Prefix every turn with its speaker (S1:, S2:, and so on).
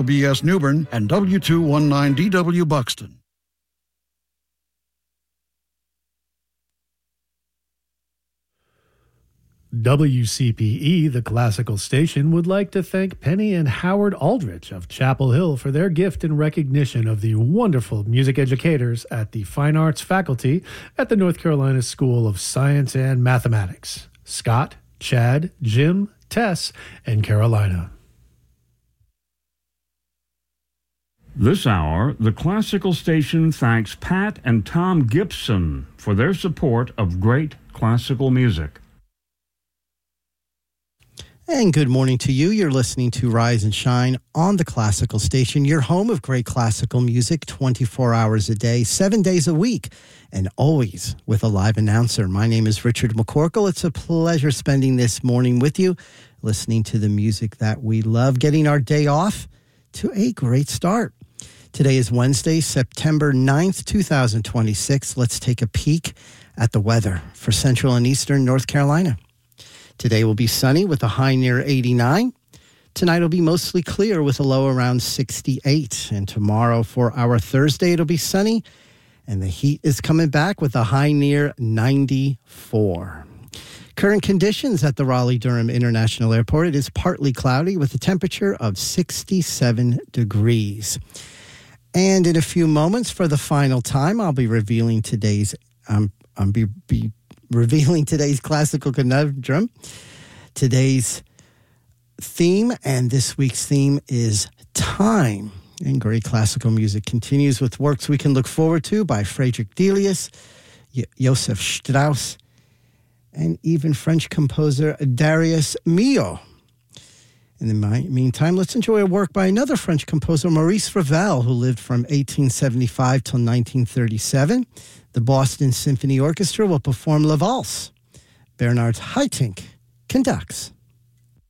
S1: BS Newbern and W219DW Buxton.
S2: WCPE, the classical station, would like to thank Penny and Howard Aldrich of Chapel Hill for their gift in recognition of the wonderful music educators at the Fine Arts faculty at the North Carolina School of Science and Mathematics, Scott, Chad, Jim, Tess, and Carolina.
S3: This hour, the classical station thanks Pat and Tom Gibson for their support of great classical music.
S4: And good morning to you. You're listening to Rise and Shine on the Classical Station, your home of great classical music 24 hours a day, 7 days a week, and always with a live announcer. My name is Richard McCorkle. It's a pleasure spending this morning with you, listening to the music that we love, getting our day off to a great start. Today is Wednesday, September 9th, 2026. Let's take a peek at the weather for Central and Eastern North Carolina. Today will be sunny with a high near 89. Tonight will be mostly clear with a low around 68. And tomorrow for our Thursday, it'll be sunny. And the heat is coming back with a high near 94. Current conditions at the Raleigh-Durham International Airport, it is partly cloudy with a temperature of 67 degrees. And in a few moments, for the final time, I'll be revealing today's revealing today's classical conundrum. Today's theme, and this week's theme, is time. And great classical music continues with works we can look forward to by Friedrich Delius, Joseph Strauss, and even French composer Darius Milhaud. In the meantime, let's enjoy a work by another French composer, Maurice Ravel, who lived from 1875 till 1937. The Boston Symphony Orchestra will perform La Valse. Bernard Haitink conducts.